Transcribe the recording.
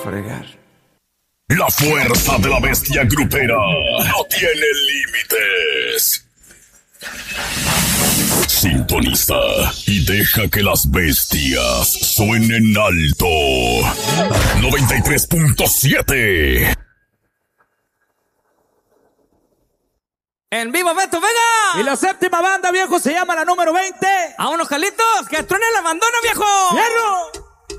fregar. La fuerza de la bestia grupera no tiene límites. Sintoniza y deja que las bestias suenen alto. 93.7. En vivo, Beto Vega. Y la séptima banda, viejo, se llama la número 20. A unos jalitos, que truene el abandono, viejo. ¡Fierro!